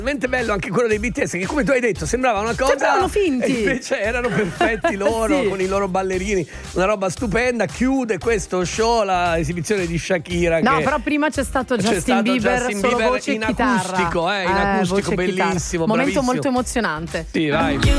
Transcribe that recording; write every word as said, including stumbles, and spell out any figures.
Talmente bello anche quello dei B T S che, come tu hai detto, sembrava una cosa, sembravano finti, e invece erano perfetti loro, sì, con i loro ballerini, una roba stupenda. Chiude questo show la esibizione di Shakira. No, che però prima c'è stato Justin, c'è stato Bieber, Justin solo Bieber voce in e chitarra. acustico, eh, in eh, acustico voce e bellissimo, chitarra. Momento bravissimo. molto emozionante. Sì, vai.